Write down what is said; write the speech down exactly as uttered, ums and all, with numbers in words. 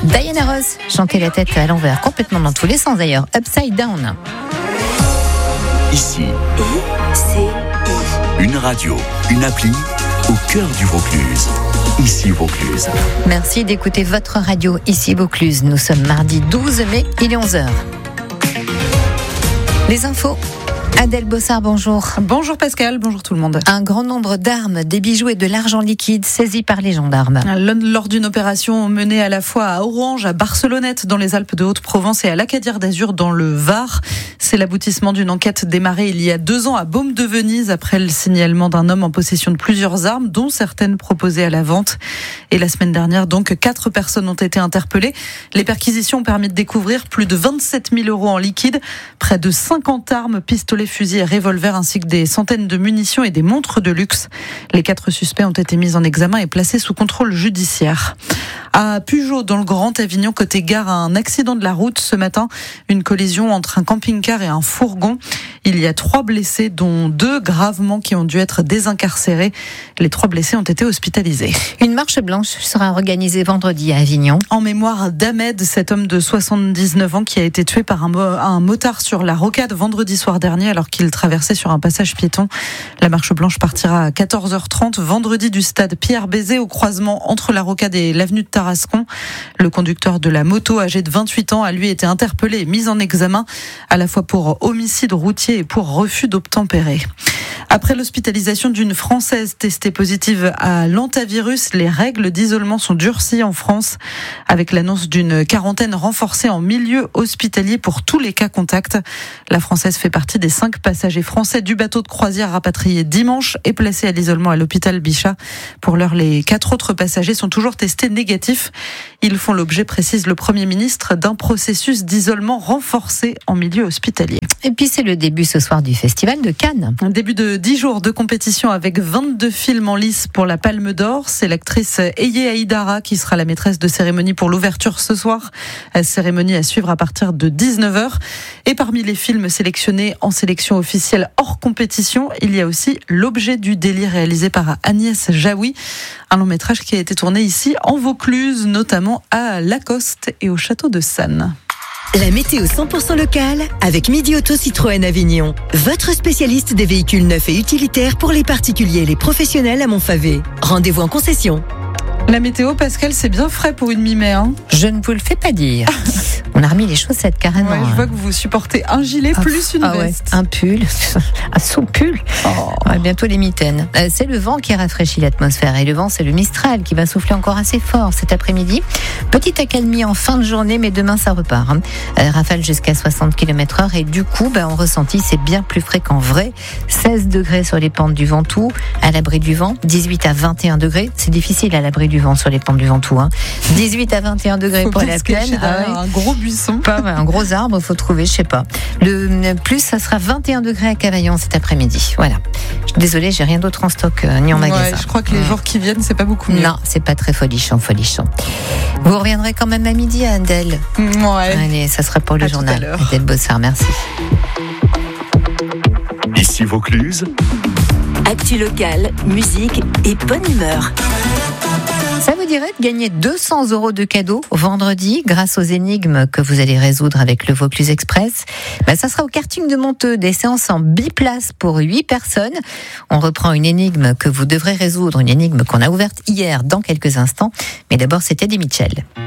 Diana Ross chantait la tête à l'envers, complètement dans tous les sens d'ailleurs. Upside Down. Ici, I C I. une radio, une appli au cœur du Vaucluse. Ici Vaucluse. Merci d'écouter votre radio Ici Vaucluse. Nous sommes mardi douze mai, il est onze heures. Les infos. Adèle Bossard, bonjour. Bonjour Pascal, bonjour tout le monde. Un grand nombre d'armes, des bijoux et de l'argent liquide saisis par les gendarmes. Lors d'une opération menée à la fois à Orange, à Barcelonnette dans les Alpes de Haute-Provence et à l'Acadière d'Azur dans le Var. C'est l'aboutissement d'une enquête démarrée il y a deux ans à Baume-de-Venise après le signalement d'un homme en possession de plusieurs armes, dont certaines proposées à la vente. Et la semaine dernière, donc, quatre personnes ont été interpellées. Les perquisitions ont permis de découvrir plus de vingt-sept mille euros en liquide, près de cinquante armes, pistolets, fusils et revolvers, ainsi que des centaines de munitions et des montres de luxe. Les quatre suspects ont été mis en examen et placés sous contrôle judiciaire. À Pugeot, dans le Grand Avignon, côté gare, un accident de la route ce matin. Une collision entre un camping-car et un fourgon. Il y a trois blessés, dont deux gravement, qui ont dû être désincarcérés. Les trois blessés ont été hospitalisés. Une marche blanche sera organisée vendredi à Avignon. En mémoire d'Ahmed, cet homme de soixante-dix-neuf ans qui a été tué par un, mo- un motard sur la rocade vendredi soir dernier alors qu'il traversait sur un passage piéton. La marche blanche partira à quatorze heures trente vendredi du stade Pierre-Bézet au croisement entre la rocade et l'avenue de Tarascon. Le conducteur de la moto, âgé de vingt-huit ans, a lui été interpellé et mis en examen à la fois pour homicide routier et pour refus d'obtempérer. Après l'hospitalisation d'une Française testée positive à l'hantavirus, les règles d'isolement sont durcies en France avec l'annonce d'une quarantaine renforcée en milieu hospitalier pour tous les cas contacts. La Française fait partie des cinq passagers français du bateau de croisière rapatrié dimanche et placé à l'isolement à l'hôpital Bichat. Pour l'heure, les quatre autres passagers sont toujours testés négatifs. Ils font l'objet, précise le Premier ministre, d'un processus d'isolement renforcé en milieu hospitalier. Et puis c'est le début ce soir du Festival de Cannes. Un début de dix jours de compétition avec vingt-deux films en lice pour la Palme d'Or. C'est l'actrice Eye Aïdara qui sera la maîtresse de cérémonie pour l'ouverture ce soir. La cérémonie à suivre à partir de dix-neuf heures. Et parmi les films sélectionnés en sélection officielle hors compétition, il y a aussi L'objet du délit réalisé par Agnès Jaoui. Un long métrage qui a été tourné ici en Vaucluse, notamment à Lacoste et au château de Sannes. La météo cent pour cent locale avec Midi Auto Citroën Avignon. Votre spécialiste des véhicules neufs et utilitaires pour les particuliers et les professionnels à Montfavet. Rendez-vous en concession. La météo, Pascal, c'est bien frais pour une mi-mai. Hein Je ne vous le fais pas dire. On a remis les chaussettes carrément. Ouais, je vois que vous supportez un gilet ah, plus une ah veste. Ouais, un pull, un sous-pull. Oh. Ouais, bientôt les mitaines. Euh, c'est le vent qui rafraîchit l'atmosphère. Et le vent, c'est le Mistral qui va souffler encore assez fort cet après-midi. Petite accalmie en fin de journée, mais demain ça repart. Hein. Euh, rafale jusqu'à soixante kilomètres heure. Et du coup, bah, en ressenti, c'est bien plus frais qu'en vrai. seize degrés sur les pentes du Ventoux, à l'abri du vent. dix-huit à vingt et un degrés. C'est difficile à l'abri du vent sur les pentes du Ventoux. Hein. dix-huit à vingt et un degrés faut pour la plaine. Ah ouais. Un gros buisson. Pas, un gros arbre, il faut trouver, je sais pas. Le plus, ça sera vingt et un degrés à Cavaillon cet après-midi. Voilà. Désolée, j'ai rien d'autre en stock euh, ni en ouais, magasin. Je crois que les mmh. jours qui viennent, c'est pas beaucoup mieux. Non, c'est pas très folichon, folichon. Vous reviendrez quand même à midi, Adèle. Ouais. Allez, ça sera pour le à journal. Adèle Bossard, merci. Ici Vaucluse. Actu locale, musique et bonne humeur. Ça vous dirait de gagner deux cents euros de cadeaux vendredi grâce aux énigmes que vous allez résoudre avec le Vaucluse Express. Ben, ça sera au karting de Monteux, des séances en biplace pour huit personnes. On reprend une énigme que vous devrez résoudre, une énigme qu'on a ouverte hier dans quelques instants. Mais d'abord, c'était Eddie Mitchell.